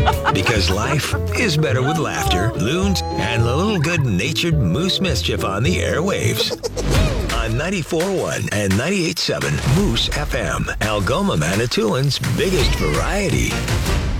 Because life is better with laughter, loons, and a little good-natured moose mischief on the airwaves. On 94.1 and 98.7 Moose FM, Algoma, Manitoulин's biggest variety.